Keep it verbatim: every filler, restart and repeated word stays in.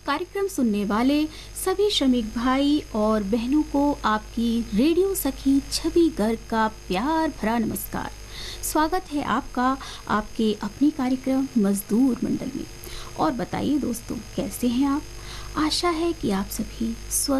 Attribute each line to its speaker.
Speaker 1: कार्यक्रम सुनने वाले सभी श्रमिक भाई और बहनों को आपकी रेडियो सखी छवि गर्ग का प्यार भरा नमस्कार। स्वागत है आपका आपके अपने कार्यक्रम मजदूर मंडल में। और बताइए दोस्तों, कैसे हैं आप? आशा है कि आप सभी स्वस्थ